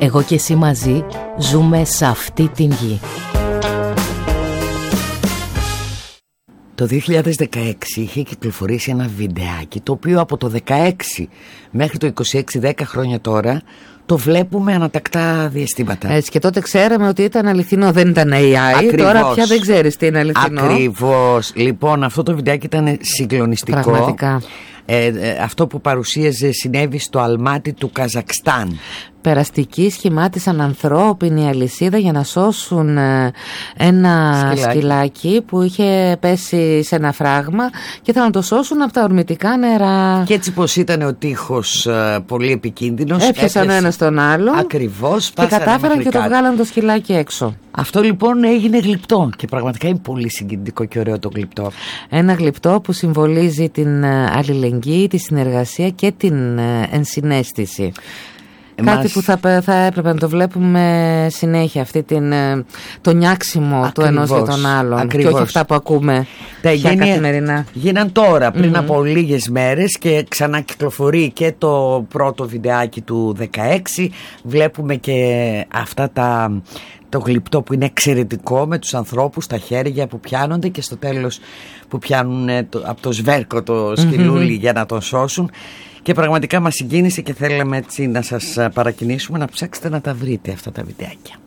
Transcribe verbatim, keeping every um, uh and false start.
Εγώ και εσύ μαζί ζούμε σε αυτή την γη. Το δύο χιλιάδες δεκαέξι είχε κυκλοφορήσει ένα βιντεάκι, το οποίο από το δεκαέξι μέχρι το είκοσι έξι, δέκα χρόνια τώρα, το βλέπουμε ανατακτά διαστήματα. Έτσι, και τότε ξέραμε ότι ήταν αληθινό, δεν ήταν έι άι. Ακριβώς. Τώρα πια δεν ξέρεις τι είναι αληθινό. Ακριβώς. Λοιπόν, αυτό το βιντεάκι ήταν συγκλονιστικό. Πραγματικά. Ε, ε, αυτό που παρουσίαζε συνέβη στο Αλμάτι του Καζακστάν. Περαστικοί σχημάτισαν ανθρώπινη αλυσίδα για να σώσουν ε, ένα σκυλάκι. σκυλάκι που είχε πέσει σε ένα φράγμα και ήθελαν να το σώσουν από τα ορμητικά νερά. Και έτσι πως ήταν ο τείχος ε, πολύ επικίνδυνος, έπιασαν ο ένας τον άλλον. Ακριβώς. Και κατάφεραν και το βγάλαν το σκυλάκι έξω. Αυτό λοιπόν έγινε γλυπτό και πραγματικά είναι πολύ συγκινητικό και ωραίο το γλυπτό. Ένα γλυπτό που συμβολίζει την αλληλεγγύη, τη συνεργασία και την ενσυναίσθηση. Κάτι Μας... που θα, θα έπρεπε να το βλέπουμε συνέχεια, αυτή την, το νιάξιμο Ακριβώς. του ενός για τον άλλον. Ακριβώς. Και όχι αυτά που ακούμε τα για γίνει, καθημερινά. Γίναν τώρα πριν mm-hmm. από λίγες μέρες και ξανά κυκλοφορεί και το πρώτο βιντεάκι του δεκαέξι. Βλέπουμε και αυτά τα... το γλυπτό που είναι εξαιρετικό, με τους ανθρώπους, τα χέρια που πιάνονται και στο τέλος που πιάνουν το, από το σβέρκο το σκυλούλι mm-hmm. για να τον σώσουν. Και πραγματικά μας συγκίνησε και θέλαμε έτσι να σας παρακινήσουμε να ψάξετε να τα βρείτε αυτά τα βιντεάκια.